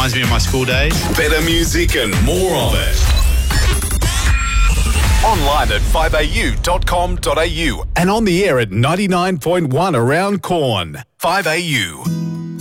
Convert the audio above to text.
reminds me of my school days. Better music and more of it. Online at 5au.com.au and on the air at 99.1 around Corn. 5AU.